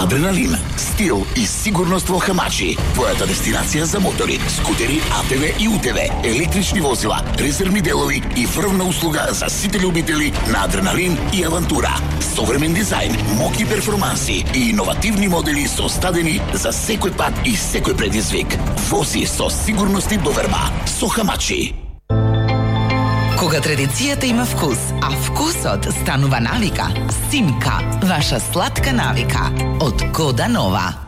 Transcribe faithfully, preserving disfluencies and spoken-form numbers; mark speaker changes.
Speaker 1: Адреналин, стил и сигурност во Хамачи. Твојата дестинација за мотори, скутери, А Т В и У Т В, електрични возила, резервни делови и врвна услуга за сите љубители на адреналин и авантура. Современ дизајн, моќни перформанси и иновативни модели создадени за секој пат и секој предизвик. Вози со сигурност и доверба со Хамачи.
Speaker 2: Кога традицијата има вкус, а вкусот станува навика, Симка, ваша сладка навика од Кода Нова.